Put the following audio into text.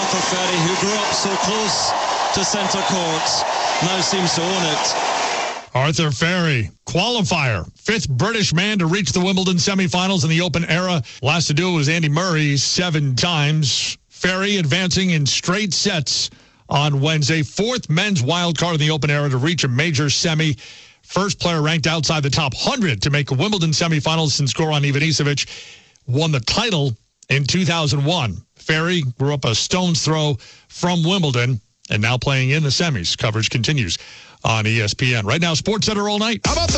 Arthur Ferry, who grew up so close to centre court, now seems to own it. Arthur Ferry, qualifier, fifth British man to reach the Wimbledon semifinals in the Open era. Last to do it was Andy Murray 7 times. Ferry advancing in straight sets on Wednesday. Fourth men's wild card in the Open era to reach a major semi. First player ranked outside the top 100 to make a Wimbledon semifinals since Goran Ivanisevic won the title in 2001. Ferry grew up a stone's throw from Wimbledon and now playing in the semis. Coverage continues on ESPN. Right now, SportsCenter all night. How about